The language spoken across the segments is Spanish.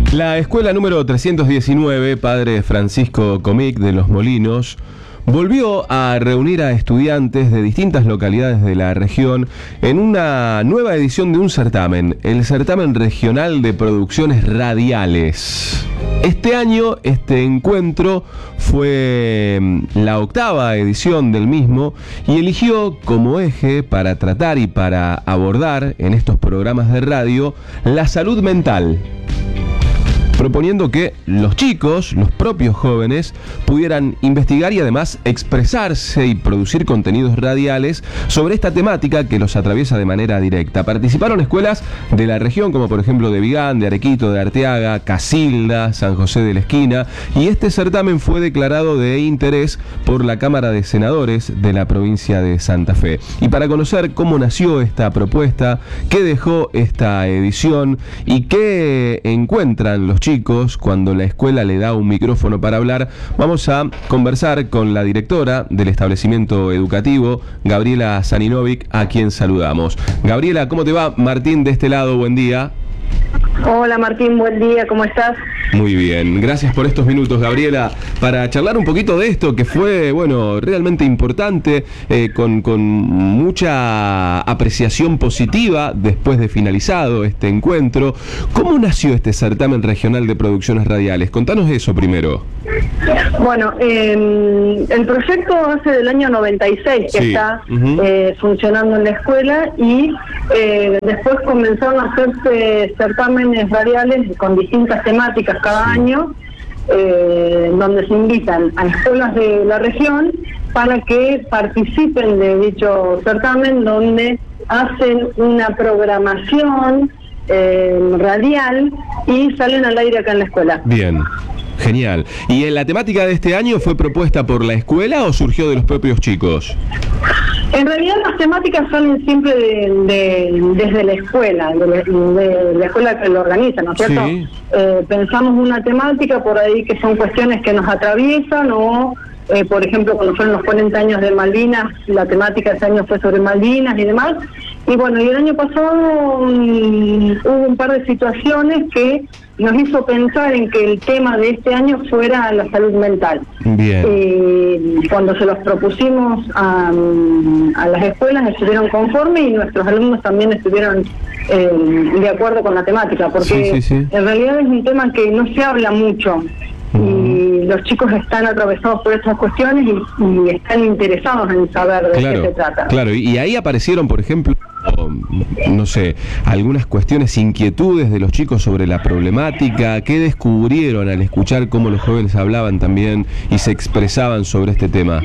La escuela número 319, Padre Francisco Comic de Los Molinos, volvió a reunir a estudiantes de distintas localidades de la región en una nueva edición de un certamen, el Certamen Regional de Producciones Radiales. Este año, este encuentro fue la 8ª edición del mismo y eligió como eje para tratar y para abordar en estos programas de radio la salud mental, proponiendo que los chicos, los propios jóvenes, pudieran investigar y además expresarse y producir contenidos radiales sobre esta temática que los atraviesa de manera directa. Participaron escuelas de la región, como por ejemplo de Vigán, de Arequito, de Arteaga, Casilda, San José de la Esquina, y este certamen fue declarado de interés por la Cámara de Senadores de la provincia de Santa Fe. Y para conocer cómo nació esta propuesta, qué dejó esta edición y qué encuentran los chicos cuando la escuela le da un micrófono para hablar, vamos a conversar con la directora del establecimiento educativo, Gabriela Saninovic, a quien saludamos. Gabriela, ¿cómo te va? Martín de este lado, buen día. Hola Martín, buen día, ¿cómo estás? Muy bien, gracias por estos minutos, Gabriela, para charlar un poquito de esto que fue, bueno, realmente importante, con mucha apreciación positiva después de finalizado este encuentro. ¿Cómo nació este certamen regional de producciones radiales? Contanos eso primero. Bueno, el proyecto hace del año 96 que está funcionando en la escuela y después comenzaron a hacerse certámenes radiales con distintas temáticas cada año, donde se invitan a escuelas de la región para que participen de dicho certamen, donde hacen una programación radial y salen al aire acá en la escuela. Bien. Genial. ¿Y la temática de este año fue propuesta por la escuela o surgió de los propios chicos? En realidad las temáticas salen siempre desde la escuela, de la escuela que lo organiza, ¿no es cierto? Sí. Pensamos una temática por ahí que son cuestiones que nos atraviesan o, por ejemplo, cuando fueron los 40 años de Malvinas, la temática de ese año fue sobre Malvinas y demás. Y bueno, y el año pasado hubo un par de situaciones que nos hizo pensar en que el tema de este año fuera la salud mental. Bien. Cuando se los propusimos a las escuelas estuvieron conformes y nuestros alumnos también estuvieron de acuerdo con la temática, porque en realidad es un tema que no se habla mucho. Y los chicos están atravesados por estas cuestiones y están interesados en saber de qué se trata. Claro, y ahí aparecieron, por ejemplo, no sé, algunas cuestiones, inquietudes de los chicos sobre la problemática. ¿Qué descubrieron al escuchar cómo los jóvenes hablaban también y se expresaban sobre este tema?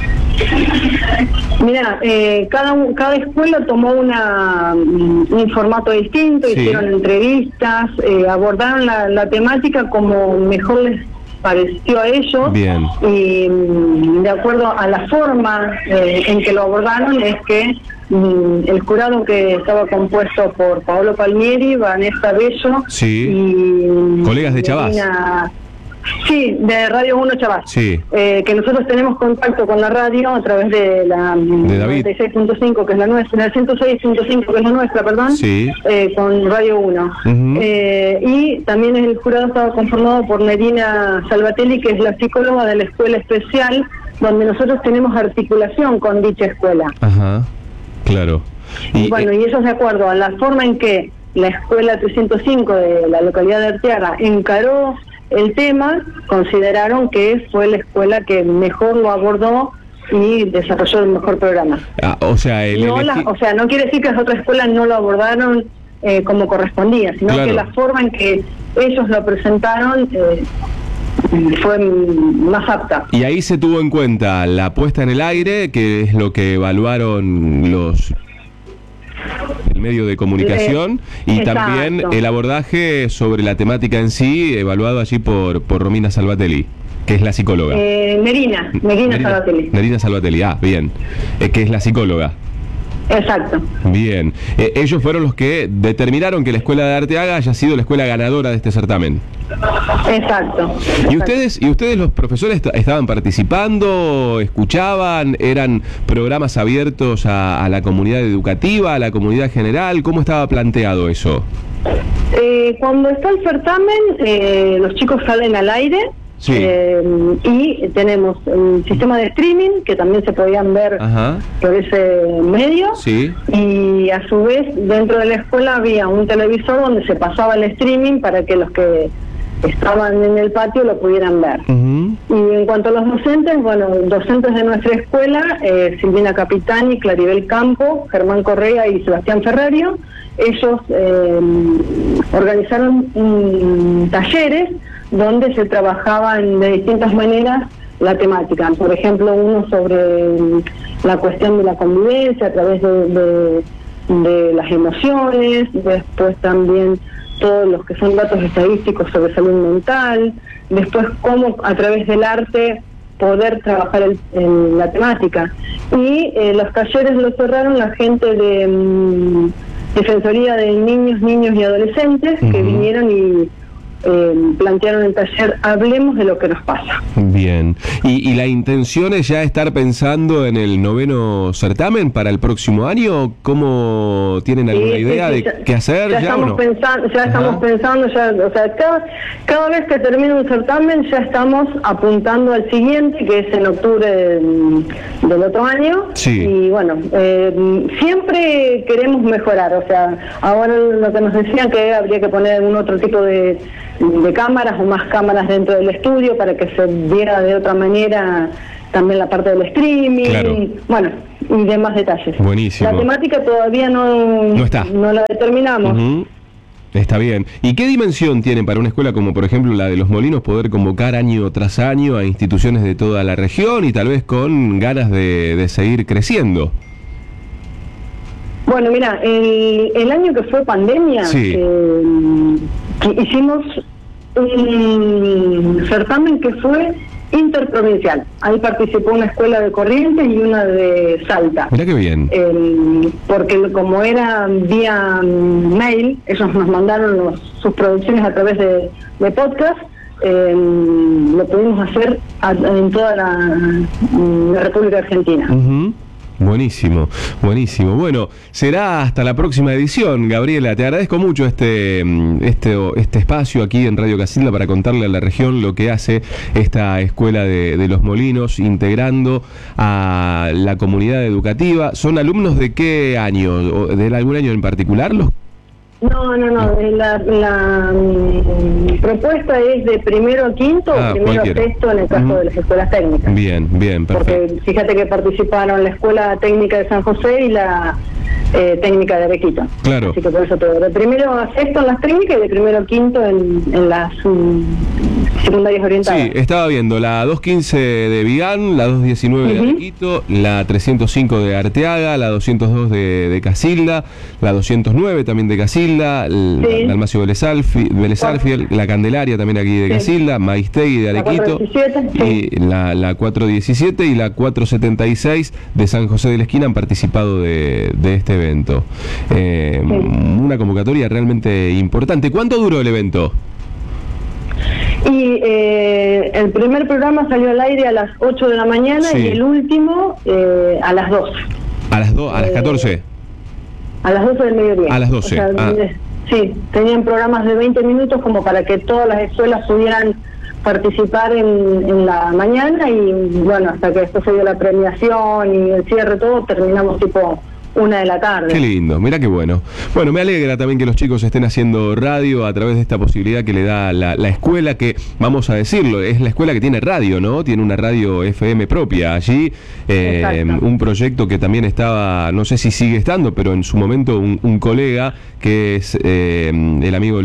Mira, cada escuela tomó un formato distinto, hicieron entrevistas, abordaron la temática como mejor les pareció a ellos. Bien. Y de acuerdo a la forma en que lo abordaron es que el jurado, que estaba compuesto por Paolo Palmieri, Vanessa Bello y colegas de Chabás. Sí, de Radio 1 Chabás. Sí. Que nosotros tenemos contacto con la radio a través de la 96.5, que es la nuestra, la 106.5, que es la nuestra, perdón, con Radio 1. Y también el jurado estaba conformado por Nerina Salvatelli, que es la psicóloga de la escuela especial, donde nosotros tenemos articulación con dicha escuela. Ajá, claro. Y bueno, y eso es de acuerdo a la forma en que la escuela 305 de la localidad de Arteaga encaró el tema, consideraron que fue la escuela que mejor lo abordó y desarrolló el mejor programa. O sea, no quiere decir que las otras escuelas no lo abordaron como correspondía, sino que la forma en que ellos lo presentaron fue más apta. Y ahí se tuvo en cuenta la puesta en el aire, que es lo que evaluaron el medio de comunicación, y también el abordaje sobre la temática en sí, evaluado allí por Romina Salvatelli, que es la psicóloga. Nerina Salvatelli. Nerina Salvatelli, bien, que es la psicóloga. Exacto. Bien. Ellos fueron los que determinaron que la escuela de Arteaga haya sido la escuela ganadora de este certamen. Exacto. ¿Y ustedes los profesores estaban participando, escuchaban, eran programas abiertos a la comunidad educativa, a la comunidad general? ¿Cómo estaba planteado eso? Cuando está el certamen, los chicos salen al aire. Sí. Y tenemos un sistema de streaming que también se podían ver por ese medio. Sí. Y a su vez dentro de la escuela había un televisor donde se pasaba el streaming para que los que estaban en el patio lo pudieran ver. Y en cuanto a los docentes, bueno, docentes de nuestra escuela, Silvina Capitani, Claribel Campo, Germán Correa y Sebastián Ferrario, ellos organizaron talleres donde se trabajaban de distintas maneras la temática. Por ejemplo, uno sobre la cuestión de la convivencia a través de las emociones, después también todos los que son datos estadísticos sobre salud mental, después cómo a través del arte poder trabajar en la temática. Y los talleres los cerraron la gente de Defensoría de Niños y Adolescentes, que vinieron y plantearon el taller Hablemos de lo que nos pasa. Bien. ¿Y la intención es ya estar pensando en el 9º certamen para el próximo año? ¿Cómo tienen alguna idea de qué hacer? Ya estamos pensando, o sea, cada vez que termina un certamen ya estamos apuntando al siguiente, que es en octubre del otro año. Sí. Y bueno, siempre queremos mejorar, o sea, ahora lo que nos decían que habría que poner algún otro tipo de cámaras o más cámaras dentro del estudio para que se viera de otra manera también la parte del streaming. Claro. Bueno, y demás detalles. Buenísimo. La temática todavía no está. No la determinamos. Está bien. ¿Y qué dimensión tiene para una escuela como por ejemplo la de Los Molinos poder convocar año tras año a instituciones de toda la región y tal vez con ganas de seguir creciendo? Bueno, mira, el año que fue pandemia, hicimos un certamen que fue interprovincial. Ahí participó una escuela de Corrientes y una de Salta. Mirá qué bien. Porque como era vía mail, ellos nos mandaron sus producciones a través de podcast. Lo pudimos hacer en toda la República Argentina. Buenísimo, buenísimo. Bueno, será hasta la próxima edición, Gabriela. Te agradezco mucho este espacio aquí en Radio Casilda para contarle a la región lo que hace esta escuela de Los Molinos, integrando a la comunidad educativa. ¿Son alumnos de qué año? ¿O de algún año en particular? No. La propuesta es de primero a quinto o primero a sexto en el caso de las escuelas técnicas. Bien, perfecto. Porque fíjate que participaron la Escuela Técnica de San José y la Técnica de Arequito. Claro. Así que por eso todo. De primero a sexto en las técnicas y de primero a quinto en las secundarias orientadas. Sí, estaba viendo la 215 de Vigán, la 219 de Arequito, la 305 de Arteaga, la 202 de Casilda, la 209 también de Casilda, la Almacio Vélez Arfiel, la Candelaria también aquí de Casilda, Maistegui de Arequito, y la 417 y la 476 de San José de la Esquina han participado de este evento. Una convocatoria realmente importante. ¿Cuánto duró el evento? Y el primer programa salió al aire a las 8 de la mañana y el último a las 12. ¿A las 14? A las 12 del mediodía. A las 12. O sea, sí, tenían programas de 20 minutos como para que todas las escuelas pudieran participar en la mañana y bueno, hasta que después se dio la premiación y el cierre, todo, terminamos tipo 1 de la tarde. Qué lindo, mira qué bueno. Bueno, me alegra también que los chicos estén haciendo radio a través de esta posibilidad que le da la escuela, que, vamos a decirlo, es la escuela que tiene radio, ¿no? Tiene una radio FM propia allí, un proyecto que también estaba, no sé si sigue estando, pero en su momento un colega que es el amigo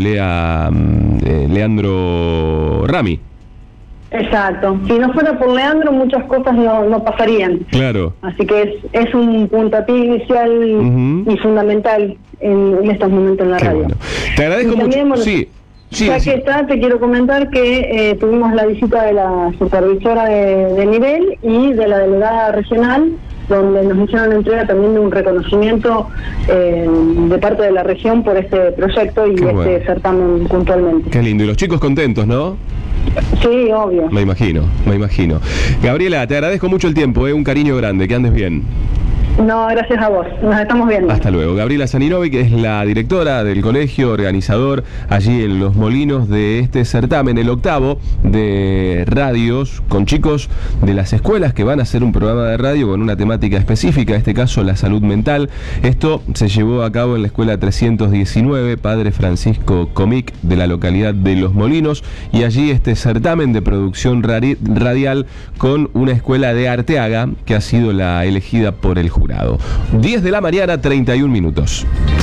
Leandro Rami. Exacto. Si no fuera por Leandro, muchas cosas no pasarían. Claro. Así que es un puntapié inicial y fundamental en estos momentos en la radio. Bueno. Te agradezco mucho. Bueno, que está, te quiero comentar que tuvimos la visita de la supervisora de nivel y de la delegada regional, donde nos hicieron entrega también de un reconocimiento de parte de la región por este proyecto y certamen puntualmente. Qué lindo. Y los chicos contentos, ¿no? Sí, obvio. Me imagino. Gabriela, te agradezco mucho el tiempo, un cariño grande, que andes bien. No, gracias a vos. Nos estamos viendo. Hasta luego. Gabriela Saninovic es la directora del colegio, organizador allí en Los Molinos de este certamen, el 8º de radios con chicos de las escuelas que van a hacer un programa de radio con una temática específica, en este caso la salud mental. Esto se llevó a cabo en la escuela 319, Padre Francisco Comic, de la localidad de Los Molinos, y allí este certamen de producción radial con una escuela de Arteaga que ha sido la elegida por el jurado. 10 de la mañana, 31 minutos.